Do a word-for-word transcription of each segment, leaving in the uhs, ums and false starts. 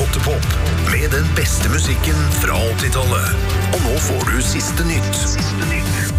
Åttepop med den beste musikken fra åttitallet. Og nå får du siste nytt. Siste nytt.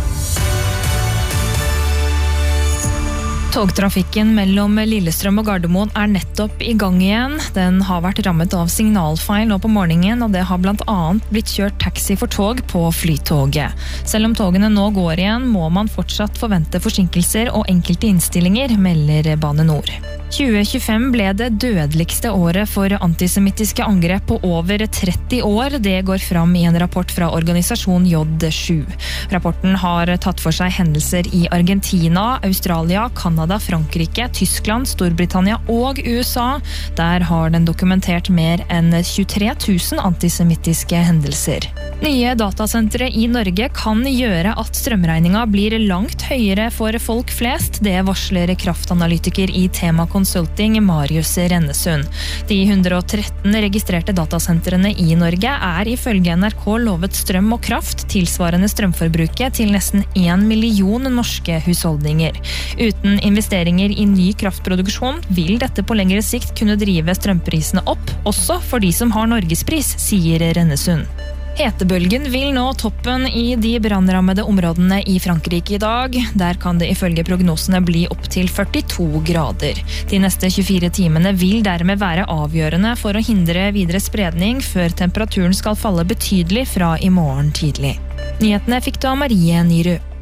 Togtrafikken mellom Lillestrøm og Gardermoen er nettopp i gang igjen. Den har vært rammet av signalfeil nå på morgenen, og det har blant annet blitt kjørt taxi for tog på Flytoget. Selv om togene nå går igjen, må man fortsatt forvente forsinkelser og enkelte innstillinger, melder Bane Nor. tjue tjuefem ble det dødeligste året for antisemittiske angrep på over tretti år. Det går fram i en rapport fra organisasjon J sju. Rapporten har tatt for seg hendelser i Argentina, Australia, Kanada, Frankrike, Tyskland, Storbritannia og U S A. Der har den dokumentert mer enn tjuetre tusen antisemittiske hendelser. Nye datasentre i Norge kan gjøre at strømregninga blir langt høyere for folk flest. Det varsler kraftanalytiker i Tema Consulting Marius Rennesund. De hundre og tretten registrerte datasentrene i Norge er ifølge N R K lovet strøm og kraft, tilsvarende strømforbruket til nesten en million norske husholdninger. Uten investeringer i ny kraftproduksjon vil dette på lengre sikt kunne drive strømprisene opp, også for de som har norgespris, sier Rennesund. Hetebølgen vil nå toppen i de brannrammede områdene i Frankrike i dag. Der kan det ifølge prognosene bli opp til førtito grader. De neste tjuefire timene vil dermed være avgjørende for å hindre videre spredning før temperaturen skal falle betydelig fra i morgen tidlig. Nyhetene fikk du av Marie Nyrud.